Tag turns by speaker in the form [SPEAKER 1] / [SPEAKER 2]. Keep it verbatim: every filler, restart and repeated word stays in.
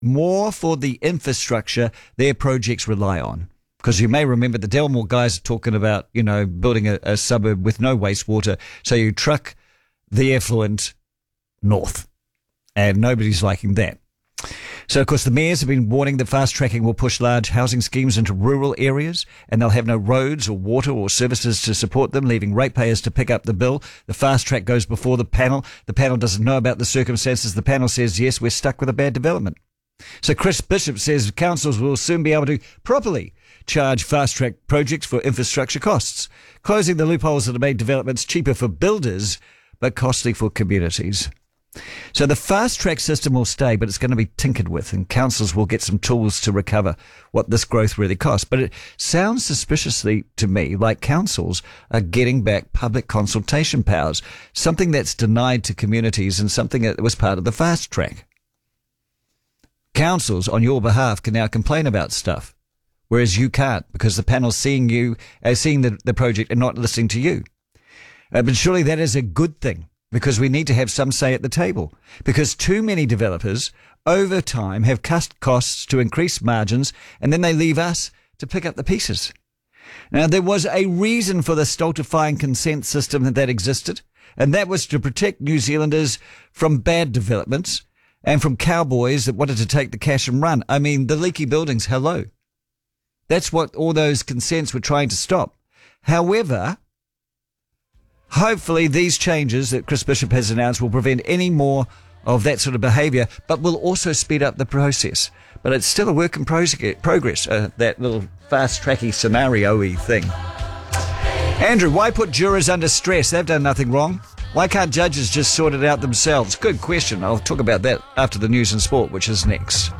[SPEAKER 1] more for the infrastructure their projects rely on. Because you may remember the Delmore guys are talking about, you know, building a, a suburb with no wastewater. So you truck the effluent north. And nobody's liking that. So, of course, the mayors have been warning that fast tracking will push large housing schemes into rural areas, and they'll have no roads or water or services to support them, leaving ratepayers to pick up the bill. The fast track goes before the panel. The panel doesn't know about the circumstances. The panel says, yes, we're stuck with a bad development. So Chris Bishop says councils will soon be able to properly charge fast-track projects for infrastructure costs, closing the loopholes that have made developments cheaper for builders but costly for communities. So the fast-track system will stay, but it's going to be tinkered with, and councils will get some tools to recover what this growth really costs. But it sounds suspiciously to me like councils are getting back public consultation powers, something that's denied to communities and something that was part of the fast-track. Councils, on your behalf, can now complain about stuff, whereas you can't because the panel's seeing you, uh, seeing the, the project and not listening to you. Uh, but surely that is a good thing because we need to have some say at the table because too many developers over time have cut costs to increase margins and then they leave us to pick up the pieces. Now, there was a reason for the stultifying consent system that, that existed, and that was to protect New Zealanders from bad developments and from cowboys that wanted to take the cash and run. I mean, the leaky buildings, hello. That's what all those consents were trying to stop. However, hopefully these changes that Chris Bishop has announced will prevent any more of that sort of behaviour, but will also speed up the process. But it's still a work in progress, uh, that little fast-tracky scenario-y thing. Andrew, why put jurors under stress? They've done nothing wrong. Why can't judges just sort it out themselves? Good question. I'll talk about that after the news and sport, which is next.